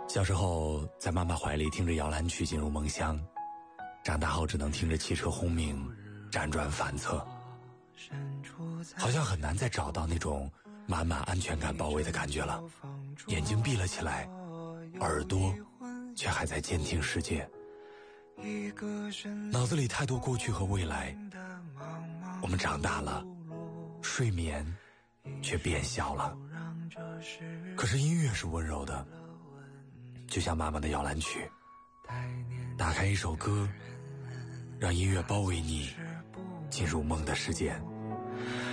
小时候在妈妈怀里听着摇篮曲进入梦乡，长大后只能听着汽车轰鸣辗转反侧，好像很难再找到那种满满安全感包围的感觉了。眼睛闭了起来，耳朵却还在监听世界，脑子里太多过去和未来。我们长大了，睡眠却变小了，可是音乐是温柔的，就像妈妈的摇篮曲，打开一首歌，让音乐包围你，进入梦的世界。